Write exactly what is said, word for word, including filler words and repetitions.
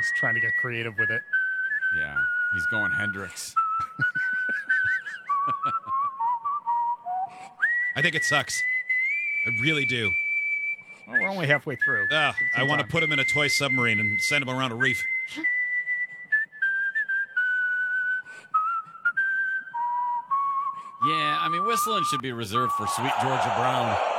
He's trying to get creative with it. Yeah, he's going Hendrix. I think it sucks. I really do. Well, we're only halfway through. Ugh, Give it I some want to time. put him in a toy submarine and send him around a reef. Yeah, I mean, whistling should be reserved for Sweet Georgia Brown.